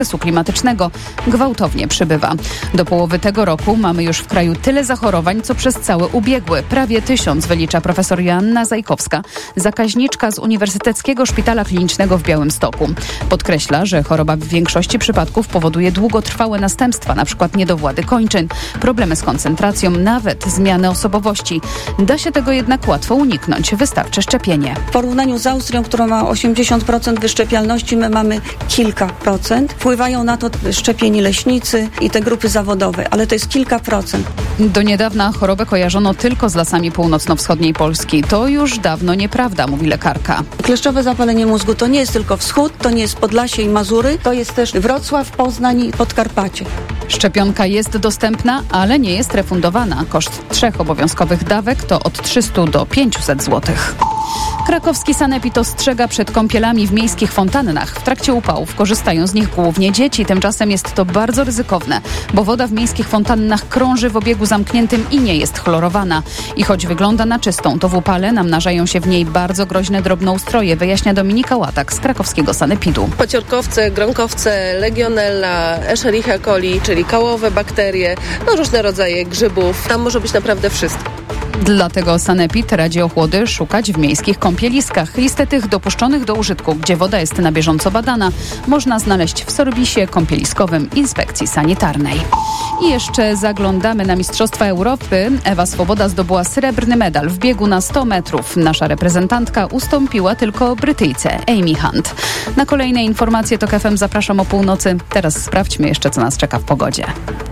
procesu klimatycznego gwałtownie przybywa. Do połowy tego roku mamy już w kraju tyle zachorowań, co przez cały ubiegły. Prawie 1000 wylicza profesor Joanna Zajkowska, zakaźniczka z Uniwersyteckiego Szpitala Klinicznego w Białymstoku. Podkreśla, że choroba w większości przypadków powoduje długotrwałe następstwa, np. niedowłady kończyn, problemy z koncentracją, nawet zmiany osobowości. Da się tego jednak łatwo uniknąć. Wystarczy szczepienie. W porównaniu z Austrią, która ma 80% wyszczepialności, my mamy kilka procent. Wpływają na to szczepieni leśnicy i te grupy zawodowe, ale to jest kilka procent. Do niedawna chorobę kojarzono tylko z lasami północno-wschodniej Polski. To już dawno nieprawda, mówi lekarka. Kleszczowe zapalenie mózgu to nie jest tylko wschód, to nie jest Podlasie i Mazury, to jest też Wrocław, Poznań i Podkarpacie. Szczepionka jest dostępna, ale nie jest refundowana. Koszt 3 obowiązkowych dawek to od 300 do 500 zł. Krakowski sanepid ostrzega przed kąpielami w miejskich fontannach. W trakcie upałów korzystają z nich głównie dzieci. Tymczasem jest to bardzo ryzykowne, bo woda w miejskich fontannach krąży w obiegu zamkniętym i nie jest chlorowana. I choć wygląda na czystą, to w upale namnażają się w niej bardzo groźne drobnoustroje, wyjaśnia Dominika Łatak z krakowskiego sanepidu. Paciorkowce, gronkowce, legionella, Escherichia coli, czyli kałowe bakterie, różne rodzaje grzybów. Tam może być naprawdę wszystko. Dlatego sanepid radzi ochłody szukać w miejskich kąpieliskach. Listę tych dopuszczonych do użytku, gdzie woda jest na bieżąco badana, można znaleźć w serwisie kąpieliskowym Inspekcji Sanitarnej. I jeszcze zaglądamy na Mistrzostwa Europy. Ewa Swoboda zdobyła srebrny medal w biegu na 100 metrów. Nasza reprezentantka ustąpiła tylko Brytyjce Amy Hunt. Na kolejne informacje TOK FM zapraszam o północy. Teraz sprawdźmy jeszcze, co nas czeka w pogodzie.